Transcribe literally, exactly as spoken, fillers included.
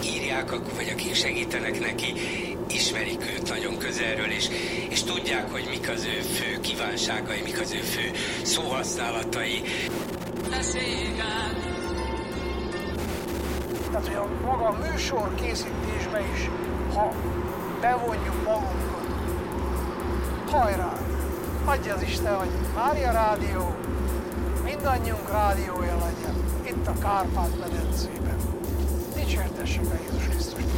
írják, vagy akik segítenek neki, ismerik őt nagyon közelről, és, és tudják, hogy mik az ő fő kívánságai, mik az ő fő szóhasználatai. Tehát, hogy a maga a műsor készítésbe is, ha bevonjuk magunkat, hajrá! Adja az Isten, hogy Mária Rádió mindannyiunk rádiója legyen, itt a Kárpát-medencében. Dicsértessük a Jézus Krisztust!